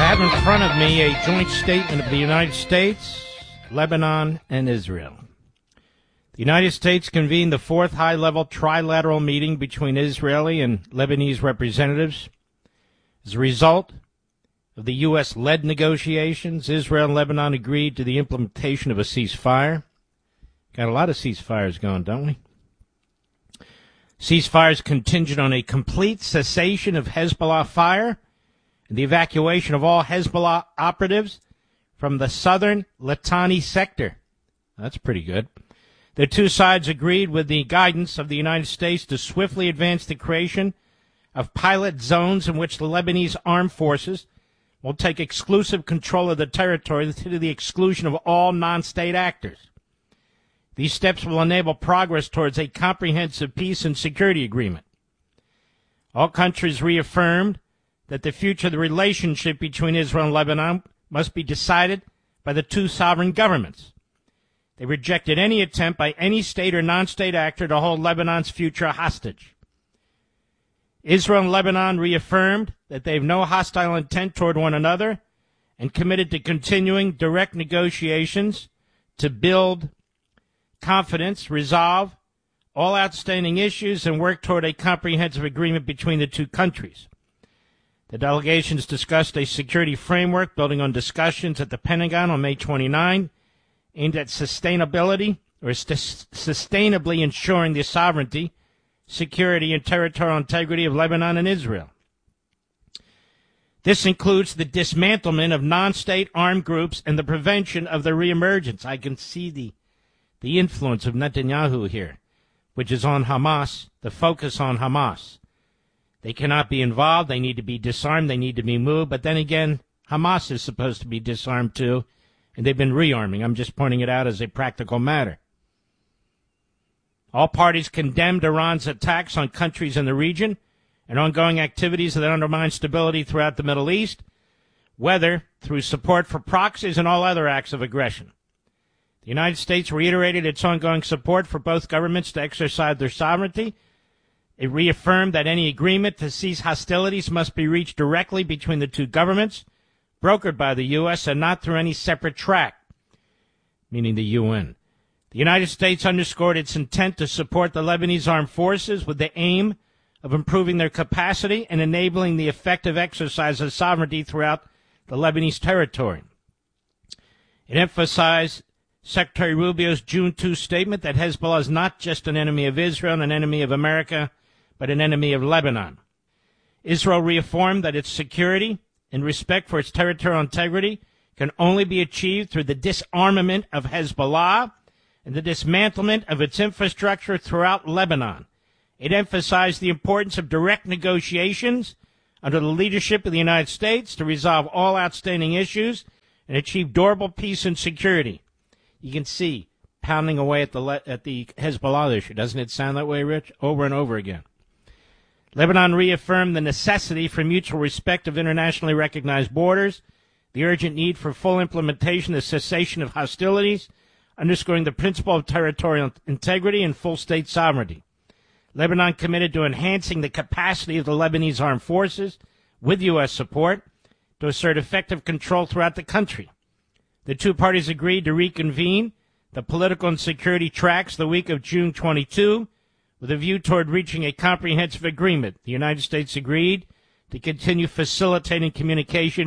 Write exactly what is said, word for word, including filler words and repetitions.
I have in front of me a joint statement of the United States, Lebanon, and Israel. The United States convened the fourth high-level trilateral meeting between Israeli and Lebanese representatives. As a result of the U S-led negotiations, Israel and Lebanon agreed to the implementation of a ceasefire. Got a lot of ceasefires going, don't we? Ceasefire is contingent on a complete cessation of Hezbollah fire and the evacuation of all Hezbollah operatives from the southern Litani sector. That's pretty good. The two sides agreed with the guidance of the United States to swiftly advance the creation of pilot zones in which the Lebanese armed forces will take exclusive control of the territory to the exclusion of all non-state actors. These steps will enable progress towards a comprehensive peace and security agreement. All countries reaffirmed that the future of the relationship between Israel and Lebanon must be decided by the two sovereign governments. They rejected any attempt by any state or non-state actor to hold Lebanon's future hostage. Israel and Lebanon reaffirmed that they have no hostile intent toward one another and committed to continuing direct negotiations to build confidence, resolve all outstanding issues, and work toward a comprehensive agreement between the two countries. The delegations discussed a security framework building on discussions at the Pentagon on May twenty-ninth, aimed at sustainability or st- sustainably ensuring the sovereignty, security, and territorial integrity of Lebanon and Israel. This includes the dismantlement of non-state armed groups and the prevention of their reemergence. I can see the, the influence of Netanyahu here, which is on Hamas, the focus on Hamas. They cannot be involved. They need to be disarmed. They need to be moved. But then again, Hamas is supposed to be disarmed too, and they've been rearming. I'm just pointing it out as a practical matter. All parties condemned Iran's attacks on countries in the region and ongoing activities that undermine stability throughout the Middle East, whether through support for proxies and all other acts of aggression. The United States reiterated its ongoing support for both governments to exercise their sovereignty. It reaffirmed that any agreement to cease hostilities must be reached directly between the two governments, brokered by the U S, and not through any separate track, meaning the U N. The United States underscored its intent to support the Lebanese armed forces with the aim of improving their capacity and enabling the effective exercise of sovereignty throughout the Lebanese territory. It emphasized Secretary Rubio's June second statement that Hezbollah is not just an enemy of Israel and an enemy of America, but an enemy of Lebanon. Israel reaffirmed that its security and respect for its territorial integrity can only be achieved through the disarmament of Hezbollah and the dismantlement of its infrastructure throughout Lebanon. It emphasized the importance of direct negotiations under the leadership of the United States to resolve all outstanding issues and achieve durable peace and security. You can see pounding away at the at the Hezbollah issue. Doesn't it sound that way, Rich? Over and over again. Lebanon reaffirmed the necessity for mutual respect of internationally recognized borders, the urgent need for full implementation of cessation of hostilities, underscoring the principle of territorial integrity and full state sovereignty. Lebanon committed to enhancing the capacity of the Lebanese armed forces, with U S support, to assert effective control throughout the country. The two parties agreed to reconvene the political and security tracks the week of June twenty-second, with a view toward reaching a comprehensive agreement. The United States agreed to continue facilitating communication